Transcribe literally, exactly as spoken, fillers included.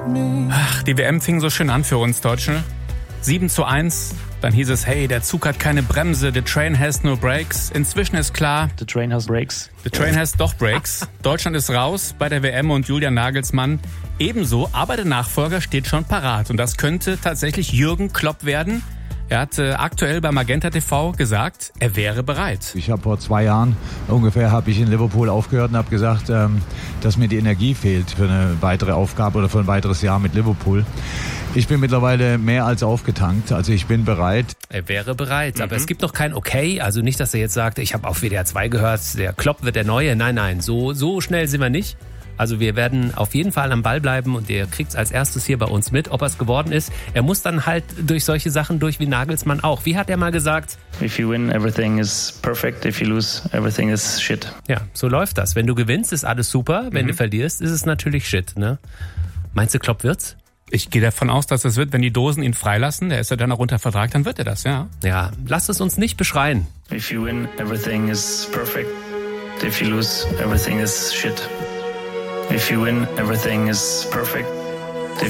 Ach, die W M fing so schön an für uns Deutsche. sieben zu eins, dann hieß es, hey, der Zug hat keine Bremse, the train has no brakes. Inzwischen ist klar, the train has brakes. The train has doch brakes. Deutschland ist raus bei der W M und Julian Nagelsmann ebenso, aber der Nachfolger steht schon parat. Und das könnte tatsächlich Jürgen Klopp werden. Er hat äh, aktuell bei Magenta T V gesagt, er wäre bereit. Ich habe vor zwei Jahren ungefähr habe ich in Liverpool aufgehört und habe gesagt, ähm, dass mir die Energie fehlt für eine weitere Aufgabe oder für ein weiteres Jahr mit Liverpool. Ich bin mittlerweile mehr als aufgetankt, also ich bin bereit. Er wäre bereit, mhm. aber es gibt noch kein Okay, also nicht, dass er jetzt sagt, ich habe auf W D R zwei gehört, der Klopp wird der Neue. Nein, nein, so, so schnell sind wir nicht. Also wir werden auf jeden Fall am Ball bleiben und ihr kriegt es als erstes hier bei uns mit, ob er es geworden ist. Er muss dann halt durch solche Sachen durch wie Nagelsmann auch. Wie hat er mal gesagt? If you win, everything is perfect. If you lose, everything is shit. Ja, so läuft das. Wenn du gewinnst, ist alles super. Wenn mhm. du verlierst, ist es natürlich shit. Ne? Meinst du, Klopp wird's? Ich gehe davon aus, dass es wird, wenn die Dosen ihn freilassen. Der ist ja dann auch unter Vertrag, dann wird er das, ja. Ja, lasst es uns nicht beschreien. If you win, everything is perfect. If you lose, everything is shit. If you win, everything is perfect.